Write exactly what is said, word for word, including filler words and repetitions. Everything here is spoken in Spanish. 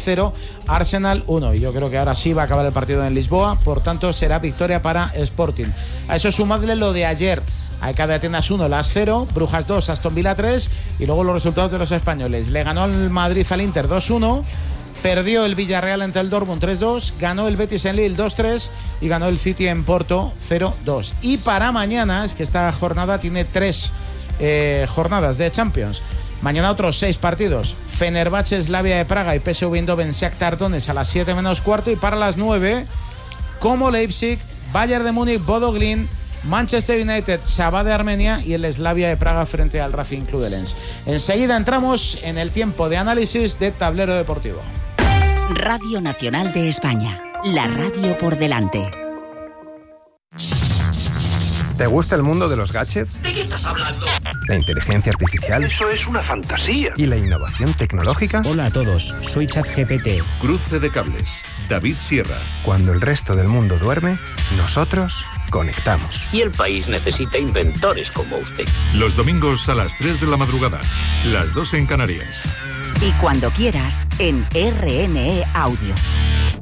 cero, Arsenal uno. Y yo creo que ahora sí va a acabar el partido en Lisboa, por tanto será victoria para Sporting. A eso sumadle lo de ayer. A E C A de Atenas uno, Las cero, Brujas dos, Aston Villa tres, y luego los resultados de los españoles. Le ganó el Madrid al Inter dos uno, perdió el Villarreal ante el Dortmund tres dos, ganó el Betis en Lille dos tres y ganó el City en Porto cero dos. Y para mañana, es que esta jornada tiene tres eh, jornadas de Champions. Mañana otros seis partidos. Fenerbahce, Slavia de Praga y P S V Eindhoven, Shakhtar Donetsk a las siete menos cuarto, y para las nueve, como Leipzig, Bayern de Múnich, Bodo Glimt, Manchester United, Shabab de Armenia y el Slavia de Praga frente al Racing Club de Lens. Enseguida entramos en el tiempo de análisis de Tablero Deportivo. Radio Nacional de España, la radio por delante. ¿Te gusta el mundo de los gadgets? ¿De qué estás hablando? ¿La inteligencia artificial? Eso es una fantasía. ¿Y la innovación tecnológica? Hola a todos, soy ChatGPT. Cruce de cables, David Sierra. Cuando el resto del mundo duerme, nosotros conectamos. Y el país necesita inventores como usted. Los domingos a las tres de la madrugada, las dos en Canarias. Y cuando quieras, en R N E Audio.